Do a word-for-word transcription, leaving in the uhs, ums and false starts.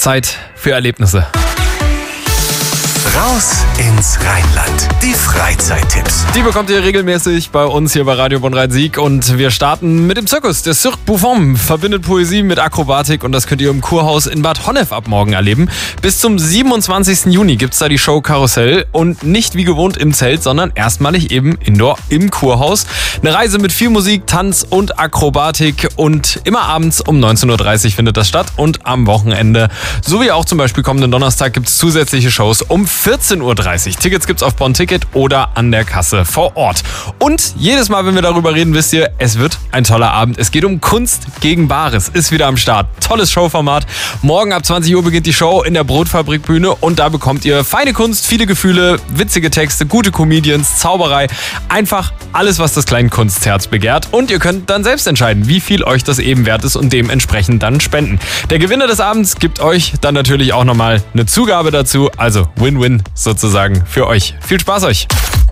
Zeit für Erlebnisse. Raus ins Rheinland. Die Freizeittipps. Die bekommt ihr regelmäßig bei uns hier bei Radio Bonn-Rhein-Sieg und wir starten mit dem Zirkus. Der Cirque Buffon verbindet Poesie mit Akrobatik und das könnt ihr im Kurhaus in Bad Honnef ab morgen erleben. Bis zum siebenundzwanzigsten Juni gibt's da die Show Karussell und nicht wie gewohnt im Zelt, sondern erstmalig eben indoor im Kurhaus. Eine Reise mit viel Musik, Tanz und Akrobatik und immer abends um neunzehn Uhr dreißig findet das statt und am Wochenende sowie auch zum Beispiel kommenden Donnerstag gibt's zusätzliche Shows um vierzehn Uhr dreißig. Tickets gibt's auf Bonn Ticket oder an der Kasse vor Ort. Und jedes Mal, wenn wir darüber reden, wisst ihr, es wird ein toller Abend. Es geht um Kunst gegen Bares. Ist wieder am Start. Tolles Showformat. Morgen ab zwanzig Uhr beginnt die Show in der Brotfabrikbühne und da bekommt ihr feine Kunst, viele Gefühle, witzige Texte, gute Comedians, Zauberei. Einfach alles, was das kleine Kunstherz begehrt. Und ihr könnt dann selbst entscheiden, wie viel euch das eben wert ist und dementsprechend dann spenden. Der Gewinner des Abends gibt euch dann natürlich auch nochmal eine Zugabe dazu. Also Win-Win sozusagen für euch. Viel Spaß euch!